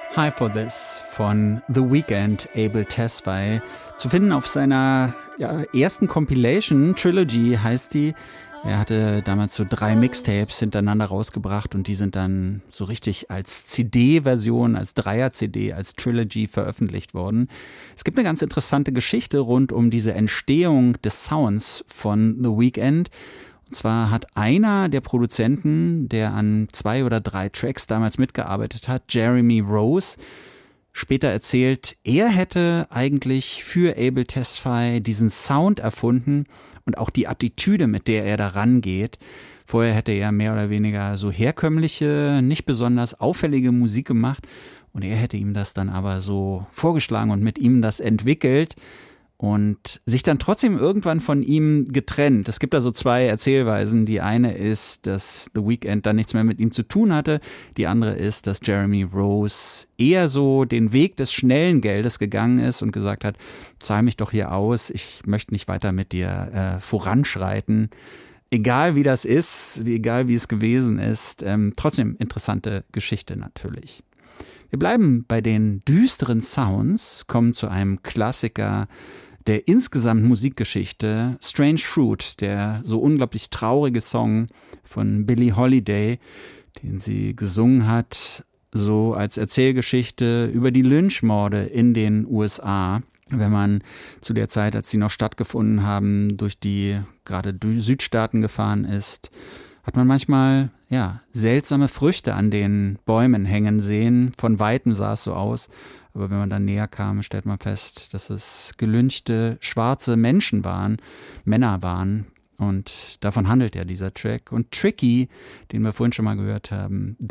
High for This von The Weeknd, Abel Tesfaye. Zu finden auf seiner ersten Compilation, Trilogy heißt die. Er hatte damals so 3 Mixtapes hintereinander rausgebracht und die sind dann so richtig als CD-Version, als Dreier-CD, als Trilogy veröffentlicht worden. Es gibt eine ganz interessante Geschichte rund um diese Entstehung des Sounds von The Weeknd. Und zwar hat einer der Produzenten, der an 2 oder 3 Tracks damals mitgearbeitet hat, Jeremy Rose, später erzählt, er hätte eigentlich für Abel Tesfaye diesen Sound erfunden und auch die Attitüde, mit der er da rangeht. Vorher hätte er mehr oder weniger so herkömmliche, nicht besonders auffällige Musik gemacht und er hätte ihm das dann aber so vorgeschlagen und mit ihm das entwickelt und sich dann trotzdem irgendwann von ihm getrennt. Es gibt da so 2 Erzählweisen. Die eine ist, dass The Weeknd dann nichts mehr mit ihm zu tun hatte. Die andere ist, dass Jeremy Rose eher so den Weg des schnellen Geldes gegangen ist und gesagt hat, zahl mich doch hier aus, ich möchte nicht weiter mit dir voranschreiten. Egal wie das ist, egal wie es gewesen ist, trotzdem interessante Geschichte natürlich. Wir bleiben bei den düsteren Sounds, kommen zu einem Klassiker der insgesamt Musikgeschichte, Strange Fruit, der so unglaublich traurige Song von Billie Holiday, den sie gesungen hat, so als Erzählgeschichte über die Lynchmorde in den USA. Wenn man zu der Zeit, als sie noch stattgefunden haben, durch die gerade Südstaaten gefahren ist, hat man manchmal seltsame Früchte an den Bäumen hängen sehen. Von Weitem sah es so aus. Aber wenn man dann näher kam, stellt man fest, dass es gelynchte schwarze Menschen waren, Männer waren. Und davon handelt ja dieser Track. Und Tricky, den wir vorhin schon mal gehört haben,